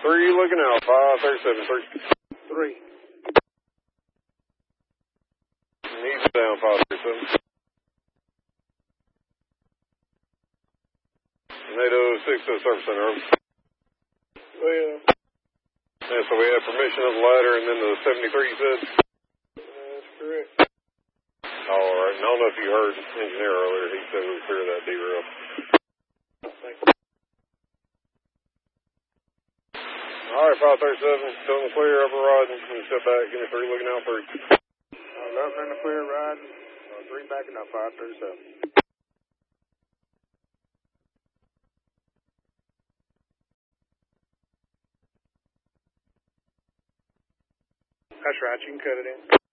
3 looking out, 537, 3. Needs down, 537. NATO 6 to the surface center. Well, yeah, so we have permission of the ladder and then the 73 you said? that's correct. All right. And I don't know if you heard engineer earlier. He said we would clear that derail. Thank you. All right, 537. Still in the clear, upper rod. And step back. Give me 3 looking out, 3. Up in the clear, riding. 3 backing up, 537. That's right, you can cut it in.